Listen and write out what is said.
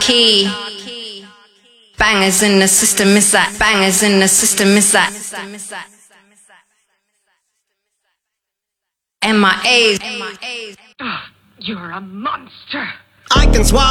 key. Bangers in the system, miss that. Bangers in the system, miss that. MIAs. You're a monster. I can swallow